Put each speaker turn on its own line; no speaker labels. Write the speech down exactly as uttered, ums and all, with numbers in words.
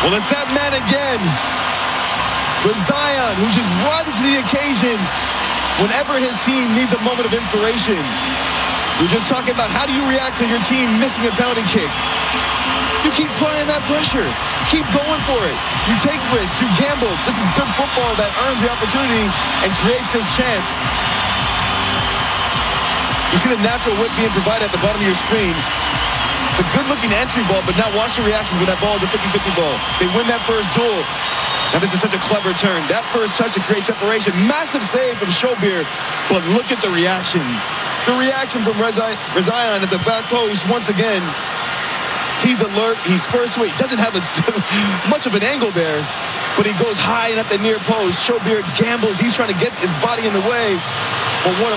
Well, it's that man again. Zion, who just rises to the occasion whenever his team needs a moment of inspiration. We're just talking about how do you react to your team missing a penalty kick. You keep playing that pressure. Keep going for it. You take risks. You gamble. This is good football that earns the opportunity and creates his chance. You see the natural width being provided at the bottom of your screen. It's a good-looking entry ball, but now watch the reactions when that ball is a fifty-fifty ball. They win that first duel. Now this is such a clever turn. That first touch to create separation. Massive save from Schober, but look at the reaction. The reaction from Zion at the back post once again. He's alert. He's first to it. He doesn't have a, much of an angle there, but he goes high and at the near post. Schober gambles. He's trying to get his body in the way. But what a